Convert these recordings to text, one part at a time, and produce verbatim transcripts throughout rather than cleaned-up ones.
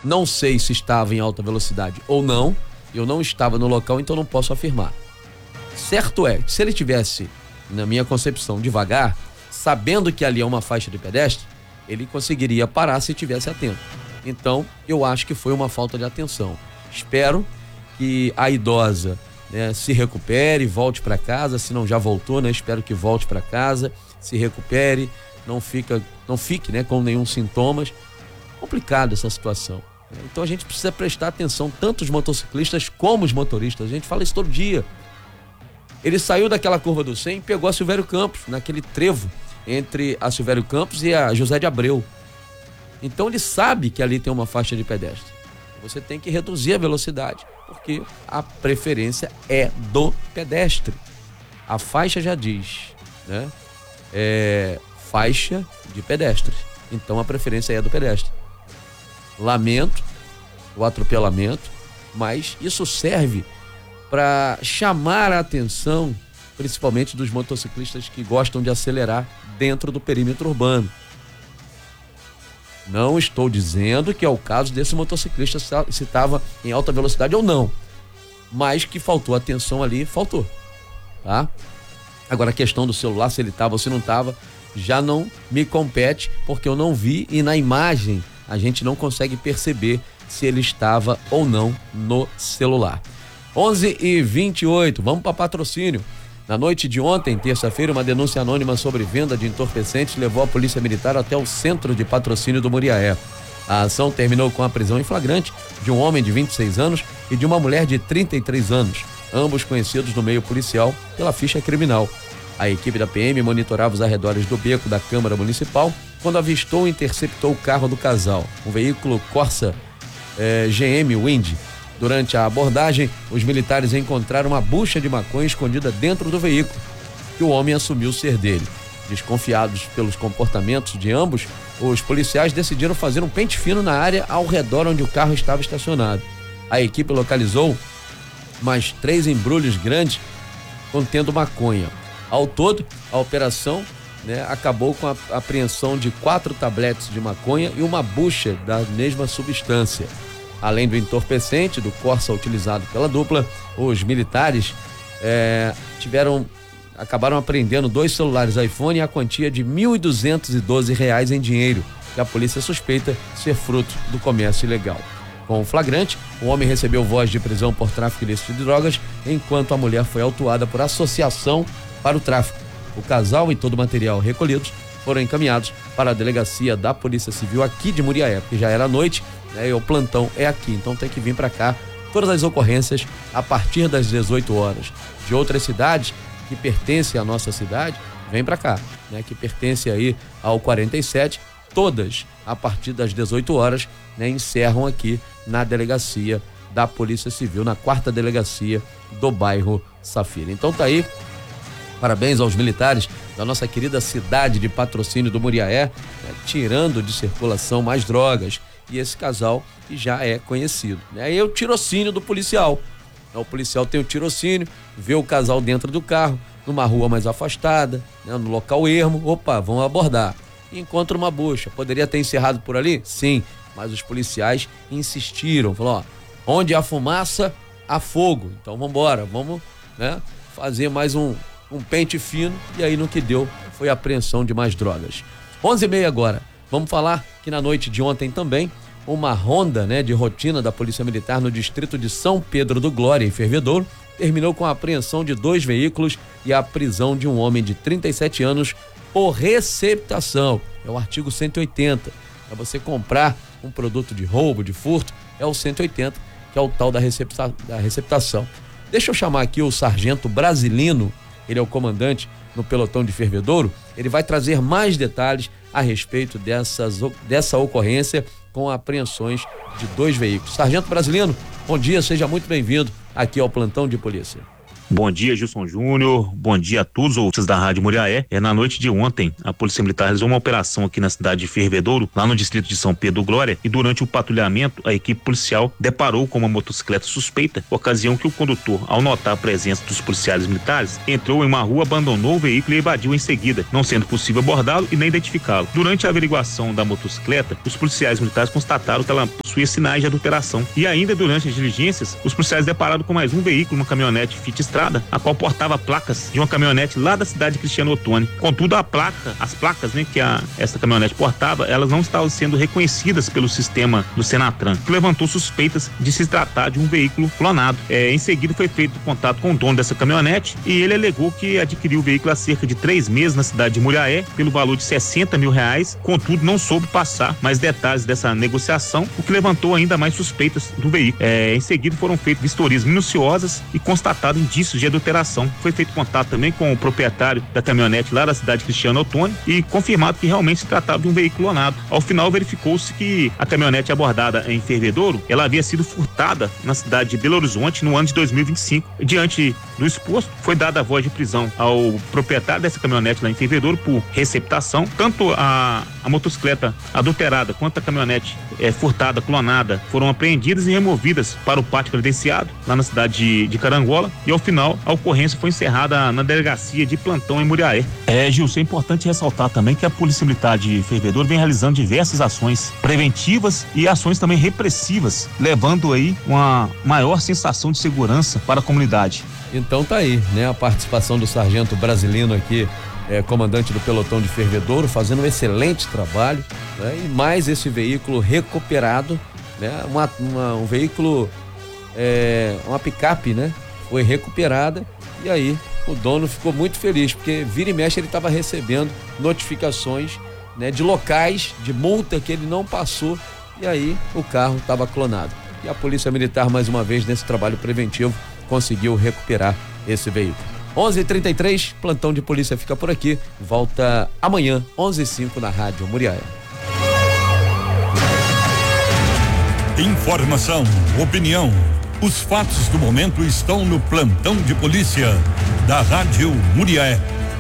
Não sei se estava em alta velocidade ou não, eu não estava no local, então não posso afirmar. Certo é que se ele tivesse, na minha concepção, devagar, sabendo que ali é uma faixa de pedestre, ele conseguiria parar se estivesse atento. Então, eu acho que foi uma falta de atenção. Espero que a idosa, né, se recupere, volte para casa, se não já voltou, né? Espero que volte para casa, se recupere, não fica, não fique, né, com nenhum sintomas. Complicada essa situação. Então a gente precisa prestar atenção, tanto os motociclistas como os motoristas. A gente fala isso todo dia. Ele saiu daquela curva do cem e pegou a Silvério Campos, naquele trevo entre a Silvério Campos e a José de Abreu. Então ele sabe que ali tem uma faixa de pedestre. Você tem que reduzir a velocidade, porque a preferência é do pedestre. A faixa já diz, né? É faixa de pedestre. Então a preferência é do pedestre. Lamento o atropelamento, mas isso serve para chamar a atenção, principalmente dos motociclistas que gostam de acelerar dentro do perímetro urbano. Não estou dizendo que é o caso desse motociclista, se estava em alta velocidade ou não, mas que faltou atenção ali, faltou, tá? Agora a questão do celular, se ele estava ou se não estava, já não me compete, porque eu não vi e na imagem a gente não consegue perceber se ele estava ou não no celular. onze e vinte e oito, vamos para patrocínio. Na noite de ontem, terça-feira, uma denúncia anônima sobre venda de entorpecentes levou a Polícia Militar até o centro de patrocínio do Muriaé. A ação terminou com a prisão em flagrante de um homem de vinte e seis anos e de uma mulher de trinta e três anos, ambos conhecidos no meio policial pela ficha criminal. A equipe da P M monitorava os arredores do beco da Câmara Municipal quando avistou e interceptou o carro do casal, um veículo Corsa eh, G M Wind. Durante a abordagem, os militares encontraram uma bucha de maconha escondida dentro do veículo, que o homem assumiu ser dele. Desconfiados pelos comportamentos de ambos, os policiais decidiram fazer um pente fino na área ao redor onde o carro estava estacionado. A equipe localizou mais três embrulhos grandes contendo maconha. Ao todo, a operação, né, acabou com a apreensão de quatro tabletes de maconha e uma bucha da mesma substância. Além do entorpecente do Corsa utilizado pela dupla, os militares é, tiveram, acabaram apreendendo dois celulares iPhone e a quantia de mil duzentos e doze reais em dinheiro, que a polícia suspeita ser fruto do comércio ilegal. Com o flagrante, o homem recebeu voz de prisão por tráfico ilícito de drogas, enquanto a mulher foi autuada por associação para o tráfico. O casal e todo o material recolhidos foram encaminhados para a delegacia da Polícia Civil aqui de Muriaé, porque já era noite, né, e o plantão é aqui, então tem que vir para cá. Todas as ocorrências a partir das dezoito horas. De outras cidades que pertencem à nossa cidade, vem para cá, né, que pertence aí ao quarenta e sete, todas a partir das dezoito horas, né, encerram aqui na delegacia da Polícia Civil, na quarta delegacia do bairro Safira. Então tá aí. Parabéns aos militares da nossa querida cidade de patrocínio do Muriaé, né, tirando de circulação mais drogas. E esse casal que já é conhecido. Aí é o tirocínio do policial. O policial tem o tirocínio, vê o casal dentro do carro, numa rua mais afastada, né, no local ermo, opa, vão abordar. E encontra uma bucha. Poderia ter encerrado por ali? Sim, mas os policiais insistiram, falaram, ó, onde há fumaça, há fogo. Então vamos embora, vamos, né, fazer mais um um pente fino, e aí no que deu foi a apreensão de mais drogas. onze e meia agora, vamos falar que na noite de ontem também, uma ronda, né, de rotina da Polícia Militar no distrito de São Pedro do Glória, em Fervedouro, terminou com a apreensão de dois veículos e a prisão de um homem de trinta e sete anos por receptação. É o artigo cento e oitenta. Para você comprar um produto de roubo, de furto, é o cento e oitenta, que é o tal da, recepta, da receptação. Deixa eu chamar aqui o sargento Brasilino. Ele é o comandante no pelotão de Fervedouro. Ele vai trazer mais detalhes a respeito dessas, dessa ocorrência com apreensões de dois veículos. Sargento Brasilino, bom dia, seja muito bem-vindo aqui ao plantão de polícia. Bom dia, Gilson Júnior. Bom dia a todos os ouvintes da Rádio Muriaé. É, na noite de ontem, a Polícia Militar realizou uma operação aqui na cidade de Fervedouro, lá no distrito de São Pedro Glória, e durante o patrulhamento, a equipe policial deparou com uma motocicleta suspeita, ocasião que o condutor, ao notar a presença dos policiais militares, entrou em uma rua, abandonou o veículo e evadiu em seguida, não sendo possível abordá-lo e nem identificá-lo. Durante a averiguação da motocicleta, os policiais militares constataram que ela possuía sinais de adulteração. E ainda durante as diligências, os policiais depararam com mais um veículo, uma caminhonete Fiat Strada, a qual portava placas de uma caminhonete lá da cidade de Cristiano Ottoni. Contudo, a placa, as placas, né, que a, essa caminhonete portava, elas não estavam sendo reconhecidas pelo sistema do Senatran, que levantou suspeitas de se tratar de um veículo clonado. É, em seguida foi feito contato com o dono dessa caminhonete e ele alegou que adquiriu o veículo há cerca de três meses na cidade de Muriaé pelo valor de sessenta mil reais, contudo não soube passar mais detalhes dessa negociação, o que levantou ainda mais suspeitas do veículo. É, em seguida foram feitas vistorias minuciosas e constatado indícios de adulteração. Foi feito contato também com o proprietário da caminhonete lá da cidade de Cristiano Ottoni e confirmado que realmente se tratava de um veículo clonado. Ao final verificou-se que a caminhonete abordada em Fervedouro, ela havia sido furtada na cidade de Belo Horizonte no ano de dois mil e vinte e cinco. Diante do exposto, foi dada a voz de prisão ao proprietário dessa caminhonete lá em Fervedouro por receptação. Tanto a, a motocicleta adulterada quanto a caminhonete é, furtada, clonada, foram apreendidas e removidas para o pátio credenciado lá na cidade de, de Carangola, e ao final a ocorrência foi encerrada na delegacia de plantão em Muriaé. É, Gilson, é importante ressaltar também que a Polícia Militar de Fervedouro vem realizando diversas ações preventivas e ações também repressivas, levando aí uma maior sensação de segurança para a comunidade. Então tá aí, né, a participação do sargento Brasilino aqui, é, comandante do pelotão de Fervedouro, fazendo um excelente trabalho, né, e mais esse veículo recuperado, né, uma, uma, um veículo, é, uma picape, né, foi recuperada, e aí o dono ficou muito feliz, porque vira e mexe ele estava recebendo notificações, né, de locais de multa que ele não passou, e aí o carro estava clonado. E a Polícia Militar, mais uma vez, nesse trabalho preventivo, conseguiu recuperar esse veículo. onze e trinta e três, plantão de polícia fica por aqui, volta amanhã, onze e cinco na Rádio Muriaé. Informação, opinião. Os fatos do momento estão no plantão de polícia da Rádio Muriaé.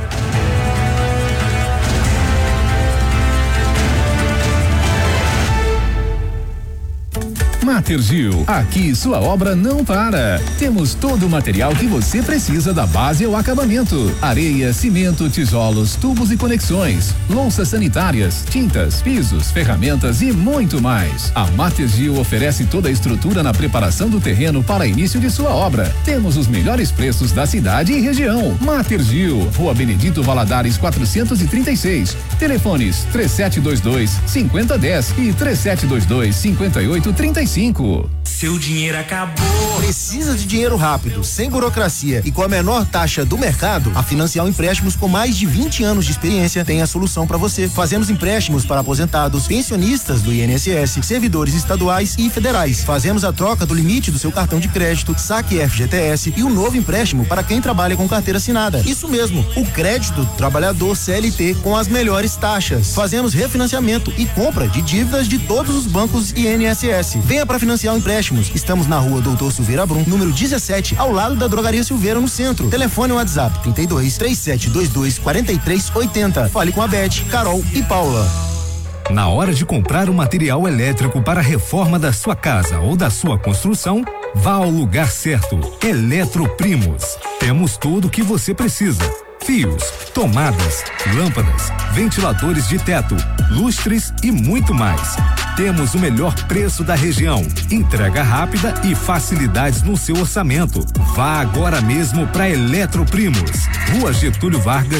Matergil, aqui sua obra não para. Temos todo o material que você precisa da base ao acabamento: areia, cimento, tijolos, tubos e conexões, louças sanitárias, tintas, pisos, ferramentas e muito mais. A Matergil oferece toda a estrutura na preparação do terreno para início de sua obra. Temos os melhores preços da cidade e região. Matergil, Rua Benedito Valadares quatrocentos e trinta e seis. Telefones três sete dois dois, cinco zero um zero e três sete dois dois, cinco oito três cinco. Seu dinheiro acabou. Precisa de dinheiro rápido, sem burocracia e com a menor taxa do mercado? A Financial Empréstimos, com mais de vinte anos de experiência, tem a solução para você. Fazemos empréstimos para aposentados, pensionistas do I N S S, servidores estaduais e federais. Fazemos a troca do limite do seu cartão de crédito, saque F G T S e um novo empréstimo para quem trabalha com carteira assinada. Isso mesmo, o crédito do trabalhador C L T com as melhores taxas. Fazemos refinanciamento e compra de dívidas de todos os bancos I N S S. Venha para Financial Empréstimos. Estamos na rua Doutor Silveira Brum, número dezessete, ao lado da Drogaria Silveira, no centro. Telefone WhatsApp trinta e dois, três sete dois dois, quatro três oito zero. Fale com a Beth, Carol e Paula. Na hora de comprar um material elétrico para a reforma da sua casa ou da sua construção, vá ao lugar certo. Eletroprimos. Temos tudo o que você precisa: fios, tomadas, lâmpadas, ventiladores de teto, lustres e muito mais. Temos o melhor preço da região, entrega rápida e facilidades no seu orçamento. Vá agora mesmo para Eletroprimos, Rua Getúlio Vargas,